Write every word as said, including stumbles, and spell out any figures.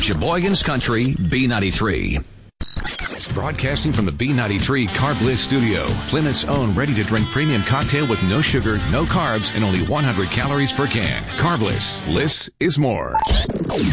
Sheboygan's Country, B ninety-three. Broadcasting from the B ninety-three Carb Bliss studio, Plymouth's own ready-to-drink premium cocktail with no sugar, no carbs, and only one hundred calories per can. Carb Bliss. Bliss is more.